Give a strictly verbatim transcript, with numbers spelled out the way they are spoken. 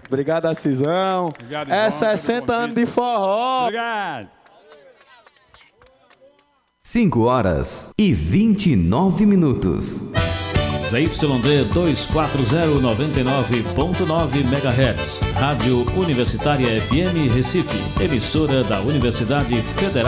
Obrigado, Assisão. Obrigado, é Ivone, sessenta anos de forró. Obrigado. cinco horas e vinte e nove minutos. Z Y D duzentos e quarenta, noventa e nove ponto nove megahertz. Rádio Universitária F M Recife. Emissora da Universidade Federal